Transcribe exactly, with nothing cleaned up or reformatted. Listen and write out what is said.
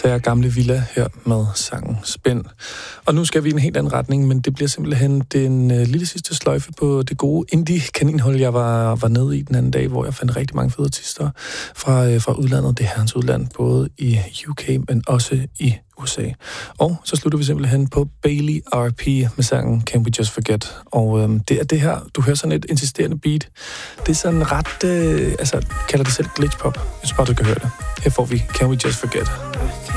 Tager Gamle Villa her med sangen Spænd. Og nu skal vi i en helt anden retning, men det bliver simpelthen den øh, lille sidste sløjfe på det gode indie-kaninhul, jeg var, var nede i den anden dag, hvor jeg fandt rigtig mange fede artister fra, øh, fra udlandet, det herrens udland, både i U K, men også i U S A. Og så slutter vi simpelthen på Bailey R P med sangen Can We Just Forget. Og øh, det er det her, du hører sådan et insisterende beat. Det er sådan ret, øh, altså kalder det selv glitch pop. Jeg tror bare, du kan høre det. Her får vi Can We Just Forget.